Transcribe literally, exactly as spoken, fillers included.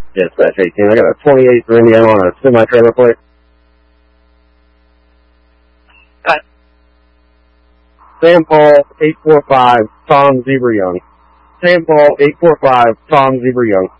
Dispatch eighteen. I got a twenty-eight for Indiana on a semi-trailer plate. Cut. Sam Paul, eight four five, Tom Zebra Young. Sam Paul, eight four five, Tom Zebra Young.